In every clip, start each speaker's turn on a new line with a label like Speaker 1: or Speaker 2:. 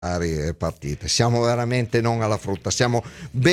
Speaker 1: partite. Siamo veramente non alla frutta, siamo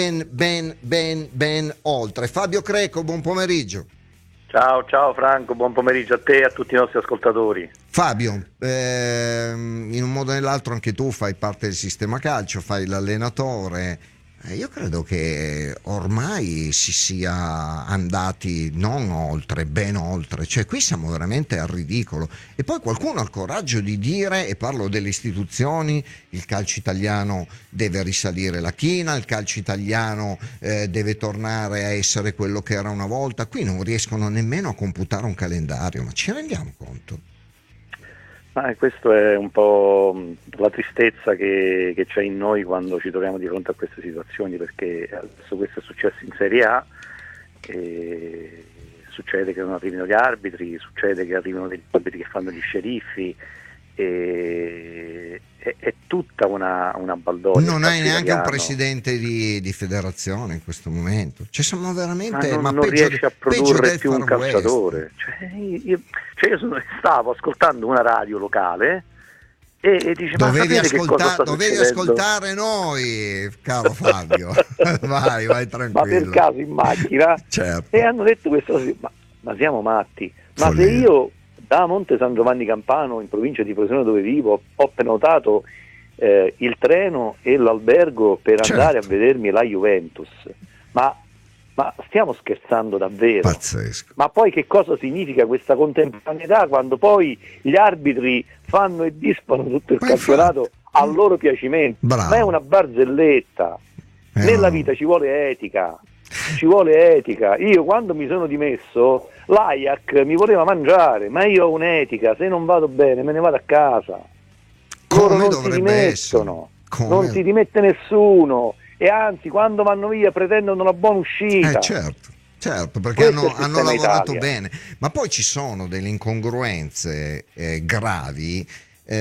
Speaker 1: ben oltre. Fabio Creco, buon pomeriggio.
Speaker 2: Ciao Franco, buon pomeriggio a te e a tutti i nostri ascoltatori.
Speaker 1: Fabio, in un modo o nell'altro anche tu fai parte del sistema calcio, fai l'allenatore. Io credo che ormai si sia andati non oltre, ben oltre, cioè qui siamo veramente al ridicolo. E poi qualcuno ha il coraggio di dire, e parlo delle istituzioni, il calcio italiano deve risalire la china, il calcio italiano deve tornare a essere quello che era una volta. Qui non riescono nemmeno a computare un calendario, ma ci rendiamo conto?
Speaker 2: Questo è un po' la tristezza che c'è in noi quando ci troviamo di fronte a queste situazioni, perché adesso questo è successo in Serie A, e succede che non arrivino gli arbitri, succede che arrivino degli arbitri che fanno gli sceriffi, e è tutta una baldoria.
Speaker 1: Non hai neanche un presidente di federazione in questo momento, cioè siamo veramente
Speaker 2: non riesce a produrre più un calciatore. Io stavo ascoltando una radio locale e dice:
Speaker 1: dovevi ascoltare noi, caro Fabio. vai tranquillo.
Speaker 2: Ma per caso in macchina?
Speaker 1: Certo.
Speaker 2: E hanno detto questo, ma siamo matti. Ma
Speaker 1: Follia.
Speaker 2: se io da Monte San Giovanni Campano, in provincia di Frosinone dove vivo, ho prenotato il treno e l'albergo per andare a vedermi la Juventus, ma stiamo scherzando davvero?
Speaker 1: Pazzesco.
Speaker 2: Ma poi che cosa significa questa contemporaneità quando poi gli arbitri fanno e disfano tutto il campionato a loro piacimento?
Speaker 1: Bravo.
Speaker 2: Ma è una barzelletta. Nella vita ci vuole etica. Io quando mi sono dimesso, l'Ajax mi voleva mangiare, ma io ho un'etica, se non vado bene me ne vado a casa. Loro non si dimettono, non si dimette nessuno, e anzi quando vanno via pretendono una buona uscita.
Speaker 1: Certo, perché hanno lavorato
Speaker 2: Italia.
Speaker 1: bene, ma poi ci sono delle incongruenze gravi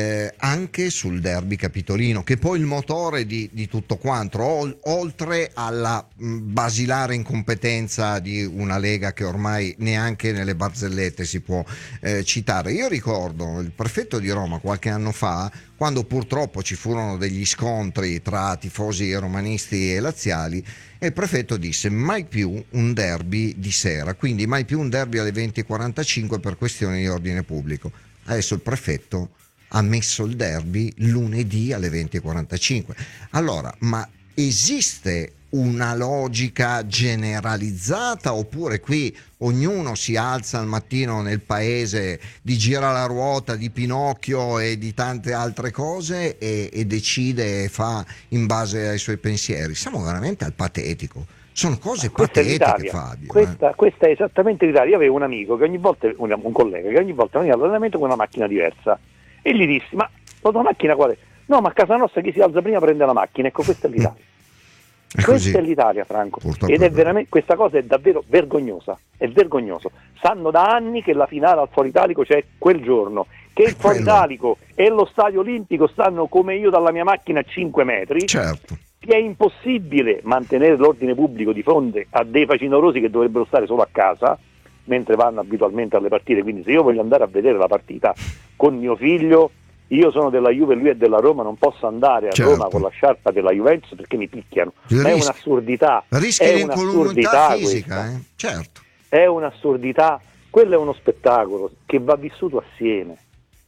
Speaker 1: anche sul derby capitolino, che poi il motore di tutto quanto, oltre alla basilare incompetenza di una Lega che ormai neanche nelle barzellette si può citare. Io ricordo il prefetto di Roma qualche anno fa, quando purtroppo ci furono degli scontri tra tifosi romanisti e laziali, e il prefetto disse: mai più un derby di sera, quindi mai più un derby alle 20:45 per questioni di ordine pubblico. Adesso il prefetto ha messo il derby lunedì alle 20:45. Allora, ma esiste una logica generalizzata, oppure qui ognuno si alza al mattino nel paese di Gira la ruota, di Pinocchio e di tante altre cose e decide e fa in base ai suoi pensieri? Siamo veramente al patetico. Sono cose patetiche, Fabio.
Speaker 2: Questa è esattamente l'Italia. Io avevo un amico che ogni volta, un collega che ogni volta veniva all'allenamento con una macchina diversa, e gli dissi: ma la tua macchina qual è? No, ma a casa nostra chi si alza prima prende la macchina. Ecco, questa è l'Italia. Questa è l'Italia, Franco.
Speaker 1: Purtroppo
Speaker 2: ed è veramente, questa cosa è davvero vergognosa. È vergognoso. Sanno da anni che la finale al Foro Italico c'è quel giorno, che il Foro Italico e lo Stadio Olimpico stanno come io dalla mia macchina a 5 metri.
Speaker 1: Certo.
Speaker 2: Che è impossibile mantenere l'ordine pubblico di fronte a dei facinorosi che dovrebbero stare solo a casa mentre vanno abitualmente alle partite. Quindi se io voglio andare a vedere la partita con mio figlio, io sono della Juve e lui è della Roma, non posso andare a Roma con la sciarpa della Juventus perché mi picchiano. Ma è un'assurdità.
Speaker 1: Rischi l'incolumità fisica, certo.
Speaker 2: È un'assurdità. Quello è uno spettacolo che va vissuto assieme.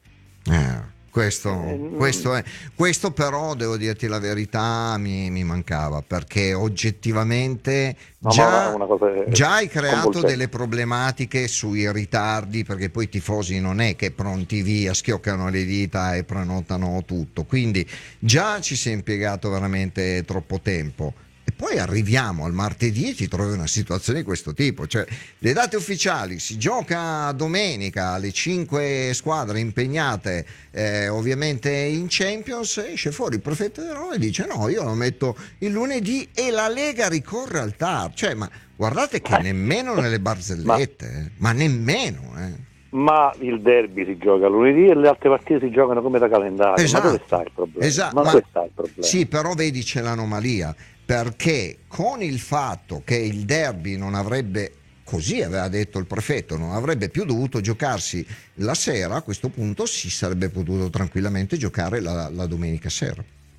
Speaker 1: Questo però devo dirti la verità, mi mancava, perché oggettivamente già hai creato delle problematiche sui ritardi, perché poi i tifosi non è che pronti via schioccano le dita e prenotano tutto, quindi già ci si è impiegato veramente troppo tempo. E poi arriviamo al martedì e ti trovi una situazione di questo tipo, cioè le date ufficiali, si gioca domenica, le 5 squadre impegnate ovviamente in Champions, esce fuori il prefetto di Roma e dice: no, io lo metto il lunedì, e la Lega ricorre al TAR. Cioè, ma guardate che nemmeno nelle barzellette, ma nemmeno
Speaker 2: Ma il derby si gioca lunedì e le altre partite si giocano come da calendario.
Speaker 1: Esatto.
Speaker 2: Ma dove sta il problema?
Speaker 1: Esatto.
Speaker 2: Dove sta il problema?
Speaker 1: Sì, però vedi, c'è l'anomalia, perché con il fatto che il derby non avrebbe, così aveva detto il prefetto, non avrebbe più dovuto giocarsi la sera, a questo punto si sarebbe potuto tranquillamente giocare la domenica sera.